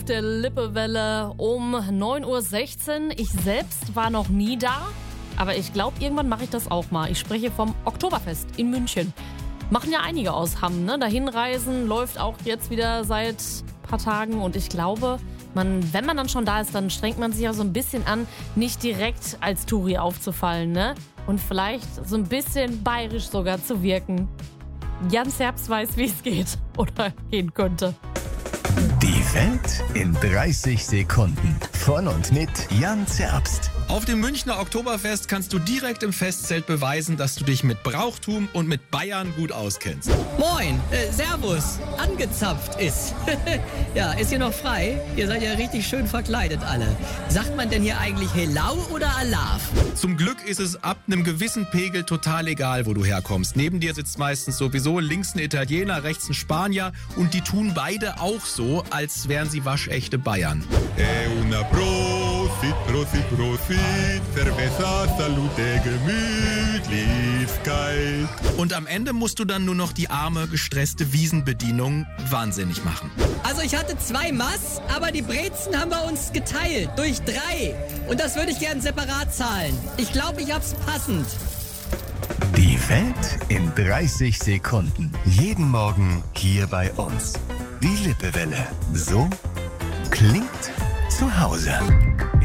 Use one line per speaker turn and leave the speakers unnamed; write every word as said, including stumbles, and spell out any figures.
der Lippewelle um neun Uhr sechzehn. Ich selbst war noch nie da, aber ich glaube, irgendwann mache ich das auch mal. Ich spreche vom Oktoberfest in München. Machen ja einige aus Hamm, ne? Dahin reisen läuft auch jetzt wieder seit ein paar Tagen und ich glaube, man, wenn man dann schon da ist, dann strengt man sich auch so ein bisschen an, nicht direkt als Touri aufzufallen, ne? Und vielleicht so ein bisschen bayerisch sogar zu wirken. Jan Zerbst weiß, wie es geht oder gehen könnte.
Die Welt in dreißig Sekunden. Von und mit Jan Zerbst.
Auf dem Münchner Oktoberfest kannst du direkt im Festzelt beweisen, dass du dich mit Brauchtum und mit Bayern gut auskennst.
Moin, äh, Servus, angezapft ist. Ja, ist hier noch frei? Ihr seid ja richtig schön verkleidet alle. Sagt man denn hier eigentlich Helau oder Alaf?
Zum Glück ist es ab einem gewissen Pegel total egal, wo du herkommst. Neben dir sitzt meistens sowieso links ein Italiener, rechts ein Spanier und die tun beide auch so, als wären sie waschechte Bayern.
E una Prosit, Prosit, Prosit, Cerveza, Salute, Gemütlichkeit.
Und am Ende musst du dann nur noch die arme, gestresste Wiesenbedienung wahnsinnig machen.
Also ich hatte zwei Mass, aber die Brezen haben wir uns geteilt durch drei. Und das würde ich gern separat zahlen. Ich glaube, ich hab's passend.
Die Welt in dreißig Sekunden. Jeden Morgen hier bei uns. Die Lippewelle. So klingt zu Hause.